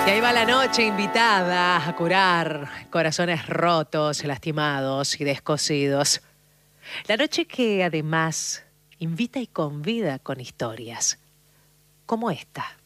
Y ahí va la noche invitada a curar corazones rotos, lastimados y descosidos. La noche que además invita y convida con historias como esta.